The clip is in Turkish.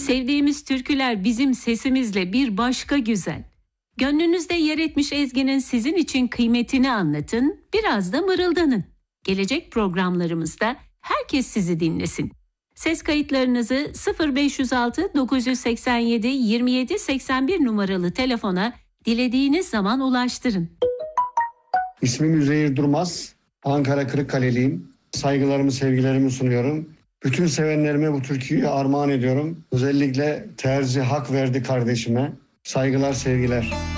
Sevdiğimiz türküler bizim sesimizle bir başka güzel. Gönlünüzde yer etmiş ezginin sizin için kıymetini anlatın, biraz da mırıldanın. Gelecek programlarımızda herkes sizi dinlesin. Ses kayıtlarınızı 0506 987 27 81 numaralı telefona dilediğiniz zaman ulaştırın. İsmim Üzeyir Durmaz. Ankara Kırıkkaleliyim. Saygılarımı, sevgilerimi sunuyorum. Bütün sevenlerime bu türküyü armağan ediyorum. Özellikle Terzi Hak verdi kardeşime. Saygılar, sevgiler.